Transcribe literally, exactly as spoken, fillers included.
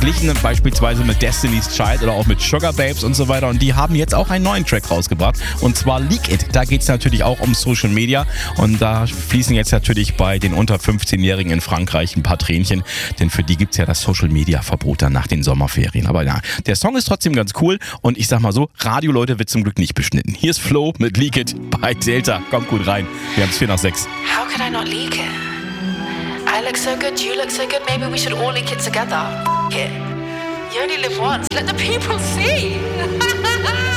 verglichen, beispielsweise mit Destiny's Child oder auch mit Sugar Babes und so weiter. Und die haben jetzt auch einen neuen Track rausgebracht. Und zwar Leak It. Da geht es natürlich auch um Social Media. Und da fließen jetzt natürlich bei den unter fünfzehnjährigen in Frankreich ein paar Tränchen. Denn für die gibt es ja das Social Media Verbot dann nach den Sommerferien. Aber ja, der Song ist trotzdem ganz cool. Und ich sag mal so, Radio-Leute wird zum Glück nicht beschnitten. Hier ist Flo mit Leak It bei Delta. Kommt gut rein. Wir haben es vier nach sechs. How could I not leak it? I look so good, you look so good, maybe we should all leak it together. F- it. You only live once, let the people see.